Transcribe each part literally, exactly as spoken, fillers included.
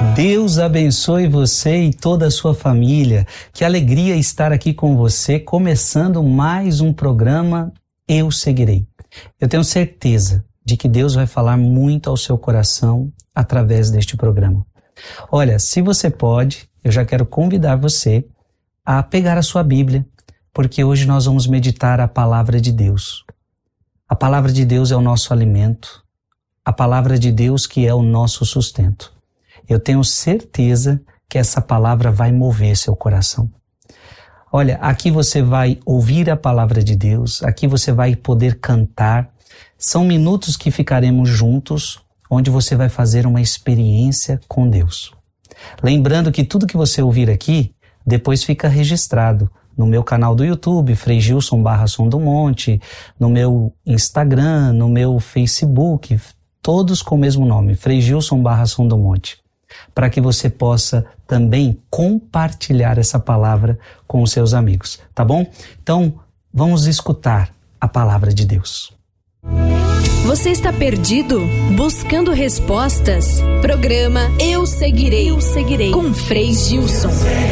Deus abençoe você e toda a sua família. Que alegria estar aqui com você, começando mais um programa Eu Seguirei. Eu tenho certeza de que Deus vai falar muito ao seu coração através deste programa. Olha, se você pode, eu já quero convidar você a pegar a sua Bíblia, porque hoje nós vamos meditar a palavra de Deus. A palavra de Deus é o nosso alimento, a palavra de Deus que é o nosso sustento. Eu tenho certeza que essa palavra vai mover seu coração. Olha, aqui você vai ouvir a palavra de Deus, aqui você vai poder cantar. São minutos que ficaremos juntos, onde você vai fazer uma experiência com Deus. Lembrando que tudo que você ouvir aqui, depois fica registrado no meu canal do YouTube, Frei Gilson barra Som do Monte, no meu Instagram, no meu Facebook, todos com o mesmo nome, Frei Gilson barra Som do Monte, para que você possa também compartilhar essa palavra com os seus amigos, tá bom? Então, vamos escutar a palavra de Deus. Você está perdido? Buscando respostas? Programa Eu Seguirei, Eu Seguirei, com Frei Gilson.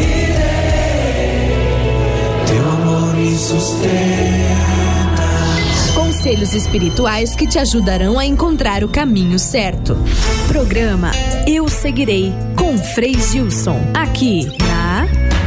Teu amor me sustenta. Conselhos espirituais que te ajudarão a encontrar o caminho certo. Programa Eu Seguirei, com Frei Gilson, aqui na...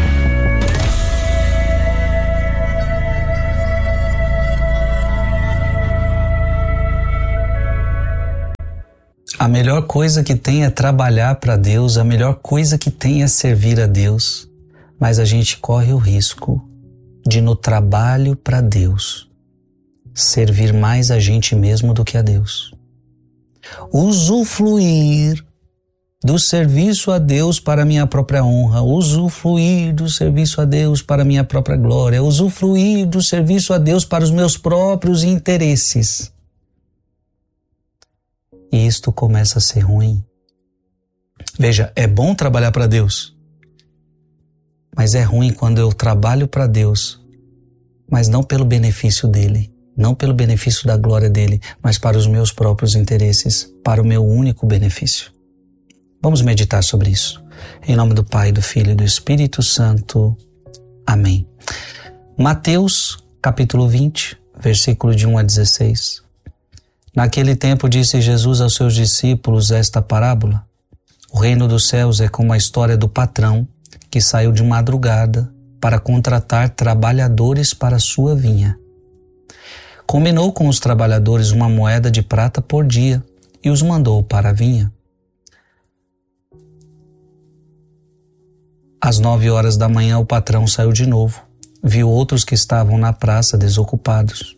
A melhor coisa que tem é trabalhar para Deus, a melhor coisa que tem é servir a Deus, mas a gente corre o risco de, no trabalho para Deus, servir mais a gente mesmo do que a Deus. Usufruir do serviço a Deus para minha própria honra, usufruir do serviço a Deus para minha própria glória, usufruir do serviço a Deus para os meus próprios interesses. E isto começa a ser ruim. Veja, é bom trabalhar para Deus, mas é ruim quando eu trabalho para Deus, mas não pelo benefício dele, não pelo benefício da glória dele, mas para os meus próprios interesses, para o meu único benefício. Vamos meditar sobre isso. Em nome do Pai, do Filho e do Espírito Santo. Amém. Mateus, capítulo vinte, versículo de um a dezesseis. Naquele tempo disse Jesus aos seus discípulos esta parábola. O reino dos céus é como a história do patrão que saiu de madrugada para contratar trabalhadores para a sua vinha. Combinou com os trabalhadores uma moeda de prata por dia e os mandou para a vinha. Às nove horas da manhã o patrão saiu de novo, viu outros que estavam na praça desocupados.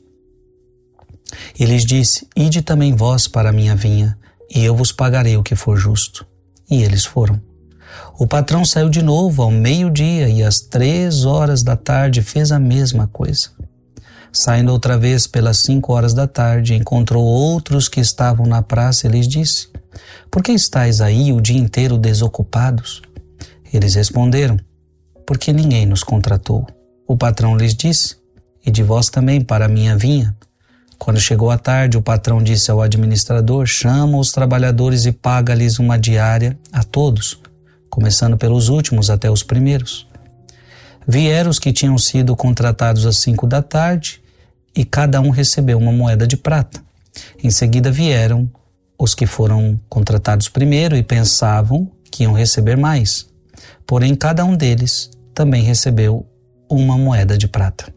E lhes disse, ide também vós para a minha vinha, e eu vos pagarei o que for justo. E eles foram. O patrão saiu de novo ao meio-dia e às três horas da tarde fez a mesma coisa. Saindo outra vez pelas cinco horas da tarde, encontrou outros que estavam na praça e lhes disse, por que estáis aí o dia inteiro desocupados? Eles responderam, porque ninguém nos contratou. O patrão lhes disse, ide vós também para a minha vinha. Quando chegou a tarde, o patrão disse ao administrador, chama os trabalhadores e paga-lhes uma diária a todos, começando pelos últimos até os primeiros. Vieram os que tinham sido contratados às cinco da tarde e cada um recebeu uma moeda de prata. Em seguida vieram os que foram contratados primeiro e pensavam que iam receber mais. Porém, cada um deles também recebeu uma moeda de prata.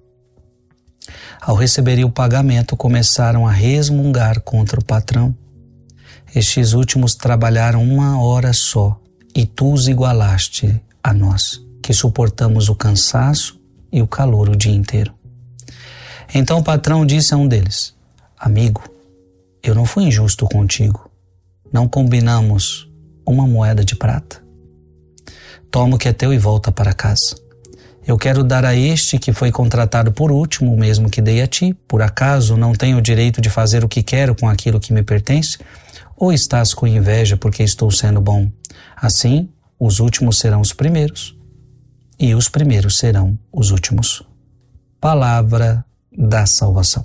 Ao receberem o pagamento, começaram a resmungar contra o patrão. Estes últimos trabalharam uma hora só, e tu os igualaste a nós, que suportamos o cansaço e o calor o dia inteiro. Então o patrão disse a um deles, amigo, eu não fui injusto contigo. Não combinamos uma moeda de prata? Toma o que é teu e volta para casa. Eu quero dar a este que foi contratado por último o mesmo que dei a ti. Por acaso não tenho o direito de fazer o que quero com aquilo que me pertence? Ou estás com inveja porque estou sendo bom? Assim, os últimos serão os primeiros, e os primeiros serão os últimos. Palavra da salvação.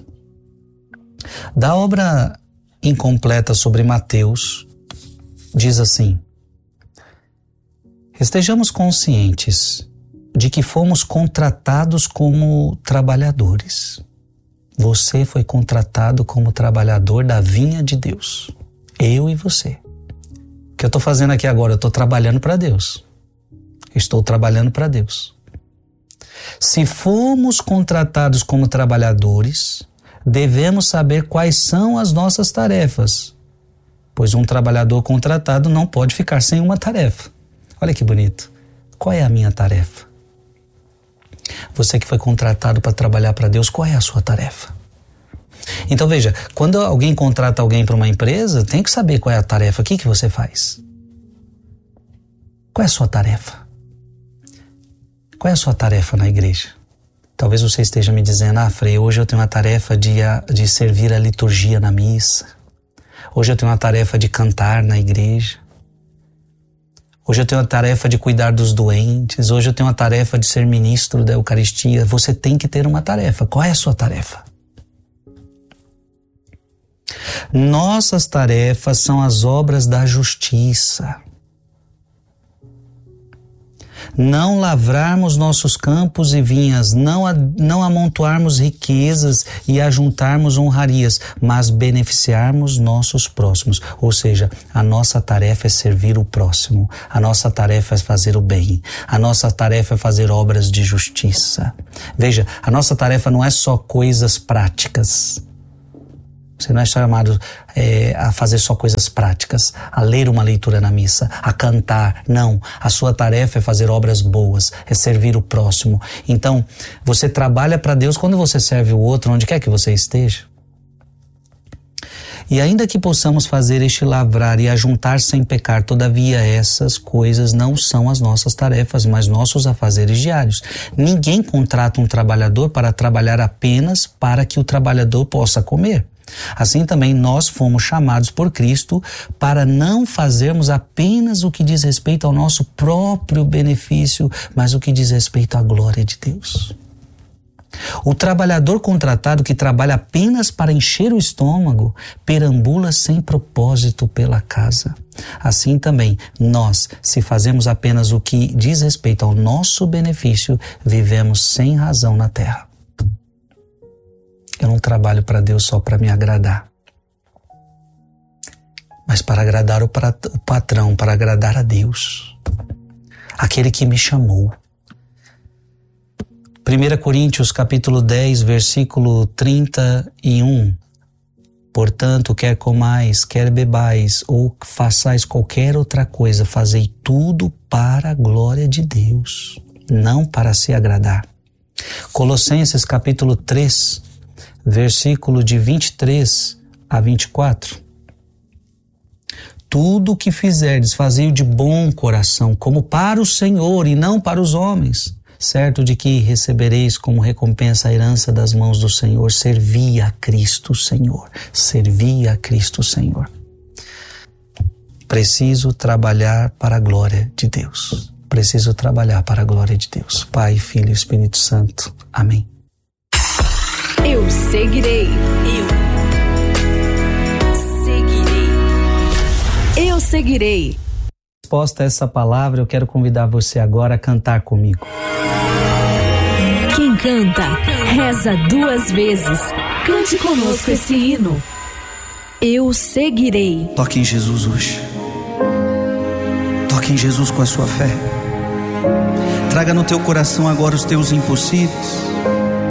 Da obra incompleta sobre Mateus, diz assim, Estejamos conscientes de que fomos contratados como trabalhadores. Você foi contratado como trabalhador da vinha de Deus. Eu e você. O que eu estou fazendo aqui agora? Eu estou trabalhando para Deus. Estou trabalhando para Deus. Se fomos contratados como trabalhadores, devemos saber quais são as nossas tarefas, pois um trabalhador contratado não pode ficar sem uma tarefa. Olha que bonito. Qual é a minha tarefa? Você que foi contratado para trabalhar para Deus, qual é a sua tarefa? Então veja, quando alguém contrata alguém para uma empresa, tem que saber qual é a tarefa. O que, que você faz? Qual é a sua tarefa? Qual é a sua tarefa na igreja? Talvez você esteja me dizendo, ah, Frei, hoje eu tenho a tarefa de, de servir a liturgia na missa. Hoje eu tenho a tarefa de cantar na igreja. Hoje eu tenho a tarefa de cuidar dos doentes. Hoje eu tenho a tarefa de ser ministro da Eucaristia. Você tem que ter uma tarefa. Qual é a sua tarefa? Nossas tarefas são as obras da justiça. Não lavrarmos nossos campos e vinhas, não, a, não amontoarmos riquezas e ajuntarmos honrarias, mas beneficiarmos nossos próximos. Ou seja, a nossa tarefa é servir o próximo, a nossa tarefa é fazer o bem, a nossa tarefa é fazer obras de justiça. Veja, a nossa tarefa não é só coisas práticas. Você não é chamado é, a fazer só coisas práticas, a ler uma leitura na missa, a cantar. Não, a sua tarefa é fazer obras boas, é servir o próximo. Então, você trabalha para Deus quando você serve o outro, onde quer que você esteja. E ainda que possamos fazer este lavrar e ajuntar sem pecar, todavia essas coisas não são as nossas tarefas, mas nossos afazeres diários. Ninguém contrata um trabalhador para trabalhar apenas para que o trabalhador possa comer. Assim também nós fomos chamados por Cristo para não fazermos apenas o que diz respeito ao nosso próprio benefício, mas o que diz respeito à glória de Deus. O trabalhador contratado que trabalha apenas para encher o estômago perambula sem propósito pela casa. Assim também nós, se fazemos apenas o que diz respeito ao nosso benefício, vivemos sem razão na terra. Eu não trabalho para Deus só para me agradar, mas para agradar o patrão, para agradar a Deus, aquele que me chamou. primeira Coríntios capítulo dez, versículo trinta e um. Portanto, quer comais, quer bebais, ou façais qualquer outra coisa, fazei tudo para a glória de Deus, não para se agradar. Colossenses capítulo três, versículo de vinte e três a vinte e quatro. Tudo o que fizerdes, fazei de bom coração, como para o Senhor e não para os homens, certo de que recebereis como recompensa a herança das mãos do Senhor. Servi a Cristo Senhor, servi a Cristo Senhor. Preciso trabalhar para a glória de Deus. Preciso trabalhar para a glória de Deus. Pai, Filho e Espírito Santo. Amém. Eu seguirei. Eu seguirei. Eu seguirei. Resposta a essa palavra, eu quero convidar você agora a cantar comigo. Quem canta, reza duas vezes. Cante conosco esse hino. Eu seguirei. Toque em Jesus hoje. Toque em Jesus com a sua fé. Traga no teu coração agora os teus impossíveis.